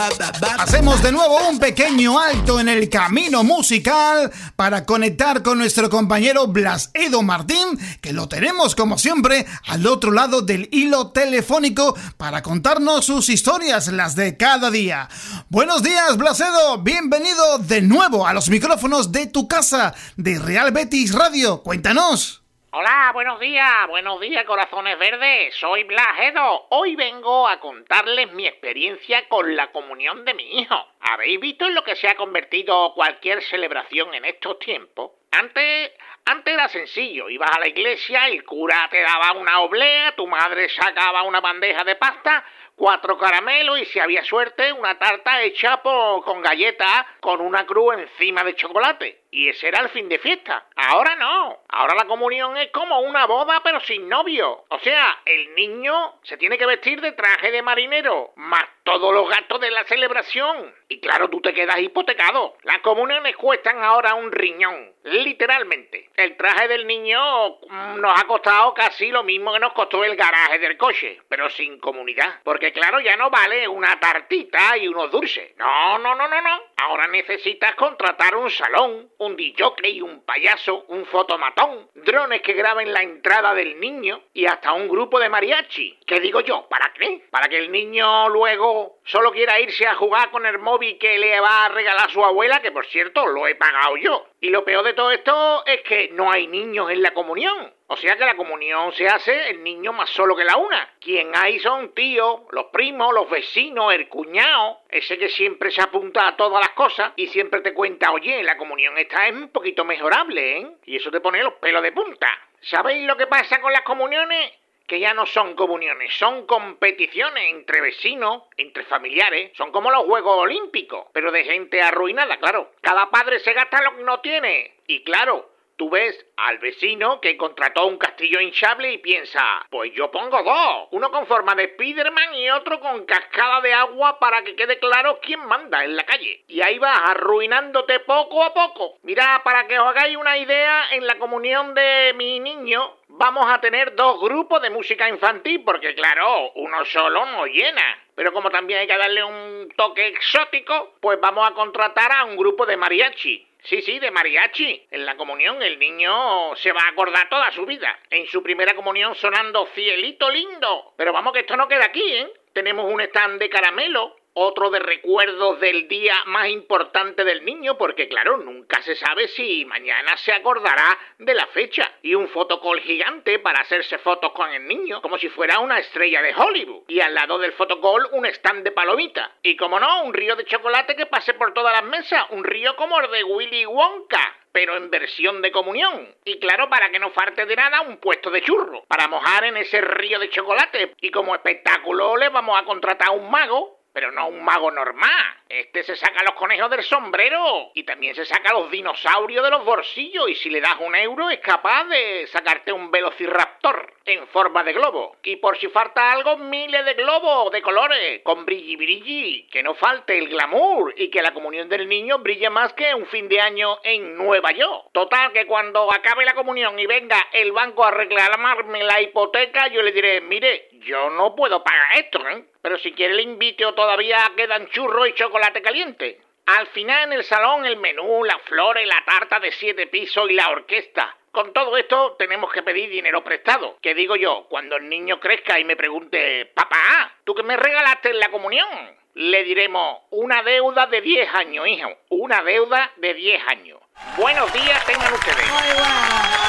Hacemos de nuevo un pequeño alto en el camino musical para conectar con nuestro compañero Blas Edo Martín, que lo tenemos como siempre al otro lado del hilo telefónico para contarnos sus historias, las de cada día. Buenos días, Blas Edo, bienvenido de nuevo a los micrófonos de tu casa, de Real Betis Radio. Cuéntanos. Hola, buenos días, corazones verdes, soy Blas Edo. Hoy vengo a contarles mi experiencia con la comunión de mi hijo. ¿Habéis visto en lo que se ha convertido cualquier celebración en estos tiempos? Antes era sencillo, ibas a la iglesia, el cura te daba una oblea, tu madre sacaba una bandeja de pasta, 4 caramelos y si había suerte una tarta hecha con galletas con una cruz encima de chocolate. Y ese era el fin de fiesta. Ahora no. Ahora la comunión es como una boda pero sin novio. O sea, el niño se tiene que vestir de traje de marinero, más todos los gastos de la celebración. Y claro, tú te quedas hipotecado. Las comuniones cuestan ahora un riñón, literalmente. El traje del niño nos ha costado casi lo mismo que nos costó el garaje del coche, pero sin comunidad. Porque claro, ya no vale una tartita y unos dulces. No. Ahora necesitas contratar un salón, un DJ, un payaso, un fotomatón, drones que graben la entrada del niño y hasta un grupo de mariachi. ¿Qué digo yo? ¿Para qué? ¿Para que el niño luego solo quiera irse a jugar con el móvil que le va a regalar su abuela, que por cierto lo he pagado yo? Y lo peor de todo esto es que no hay niños en la comunión. O sea que la comunión se hace el niño más solo que la una. Quien hay son tíos, los primos, los vecinos, el cuñado, ese que siempre se apunta a todas las cosas y siempre te cuenta, oye, la comunión esta es un poquito mejorable, ¿eh? Y eso te pone los pelos de punta. ¿Sabéis lo que pasa con las comuniones? Que ya no son comuniones, son competiciones entre vecinos, entre familiares. Son como los Juegos Olímpicos, pero de gente arruinada, claro. Cada padre se gasta lo que no tiene. Y claro, tú ves al vecino que contrató un castillo hinchable y piensa, pues yo pongo 2. Uno con forma de Spiderman y otro con cascada de agua para que quede claro quién manda en la calle. Y ahí vas arruinándote poco a poco. Mira, para que os hagáis una idea, en la comunión de mi niño vamos a tener 2 grupos de música infantil, porque claro, uno solo no llena. Pero como también hay que darle un toque exótico, pues vamos a contratar a un grupo de mariachi. Sí, de mariachi. En la comunión el niño se va a acordar toda su vida. En su primera comunión sonando Cielito Lindo. Pero vamos que esto no queda aquí, ¿eh? Tenemos un stand de caramelo, otro de recuerdos del día más importante del niño, porque claro, nunca se sabe si mañana se acordará de la fecha. Y un fotocall gigante para hacerse fotos con el niño, como si fuera una estrella de Hollywood. Y al lado del fotocall un stand de palomitas. Y como no, un río de chocolate que pase por todas las mesas, un río como el de Willy Wonka, pero en versión de comunión. Y claro, para que no falte de nada, un puesto de churro para mojar en ese río de chocolate. Y como espectáculo le vamos a contratar a un mago, pero no un mago normal. Este se saca los conejos del sombrero y también se saca los dinosaurios de los bolsillos, y si le das €1 es capaz de sacarte un velociraptor en forma de globo. Y por si falta algo, miles de globos de colores con brilli, que no falte el glamour y que la comunión del niño brille más que un fin de año en Nueva York. Total, que cuando acabe la comunión y venga el banco a reclamarme la hipoteca, yo le diré, mire, yo no puedo pagar esto, ¿eh? Pero si quiere le invito, todavía quedan churros y chocolate caliente. Al final en el salón el menú, las flores, la tarta de 7 pisos y la orquesta. Con todo esto tenemos que pedir dinero prestado. ¿Qué digo yo? Cuando el niño crezca y me pregunte, papá, ¿tú qué me regalaste en la comunión? Le diremos, una deuda de 10 años, hijo. Una deuda de 10 años. Buenos días tengan ustedes.